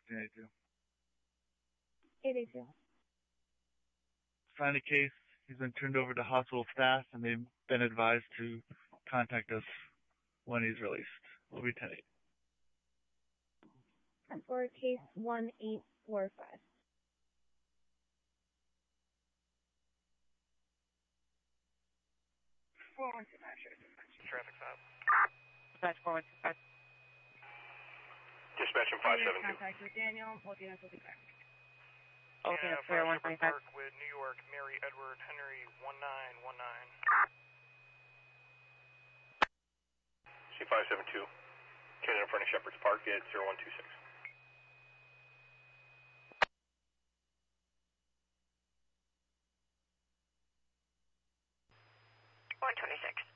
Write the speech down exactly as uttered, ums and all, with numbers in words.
fifteen eighty-two. eight eighty-two. Find a case. He's been turned over to hospital staff, and they've been advised to contact us when he's released. We'll be ten eight. For case one eight four five. four one two five, Traffic stop. Dispatch four one two five. Dispatch in five seven two. Contact with Daniel. Both units will be back. Okay, Yeah, that's clear, one Shepherd twenty-five. Park with New York, Mary Edward Henry one nine one nine. C five seven two. Canada in front of Shepherd's Park at zero one two six. one twenty-six.